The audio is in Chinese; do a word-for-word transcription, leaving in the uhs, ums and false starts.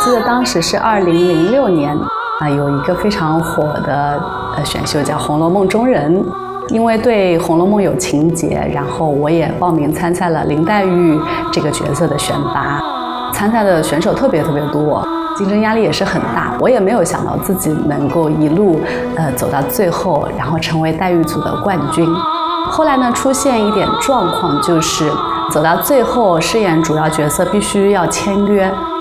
记得当时是二零零六年啊，有一个非常火的呃选秀叫《红楼梦》中人，因为对《红楼梦》有情结，然后我也报名参赛了林黛玉这个角色的选拔。参赛的选手特别特别多，竞争压力也是很大。我也没有想到自己能够一路呃走到最后，然后成为黛玉组的冠军。后来呢，出现一点状况，就是走到最后饰演主要角色必须要签约，